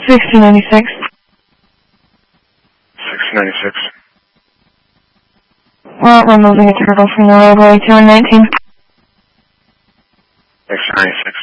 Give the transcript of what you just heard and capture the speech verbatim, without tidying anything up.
sixty ninety-six. sixty ninety-six. Well, removing a turtle from the roadway, two one nineteen. sixty ninety-six.